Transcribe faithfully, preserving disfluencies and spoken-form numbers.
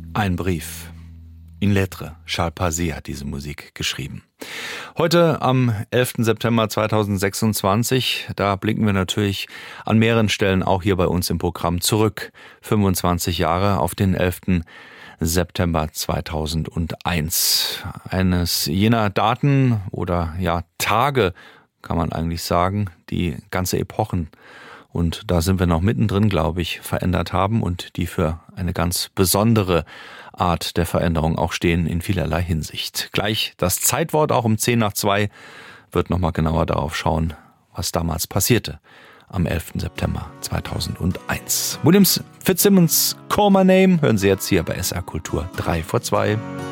Ein Brief. In Lettres. Charles Pazy hat diese Musik geschrieben. Heute am elften September zweitausendsechsundzwanzig, da blicken wir natürlich an mehreren Stellen auch hier bei uns im Programm zurück. fünfundzwanzig Jahre auf den elften September zweitausendeins. Eines jener Daten oder ja Tage, kann man eigentlich sagen, die ganze Epochen, und da sind wir noch mittendrin, glaube ich, verändert haben und die für eine ganz besondere Art der Veränderung auch stehen in vielerlei Hinsicht. Gleich das Zeitwort auch um zehn nach zwei wird nochmal genauer darauf schauen, was damals passierte am elften September zweitausendeins. Williams Fitzsimmons, Call My Name, hören Sie jetzt hier bei S R Kultur drei vor zwei.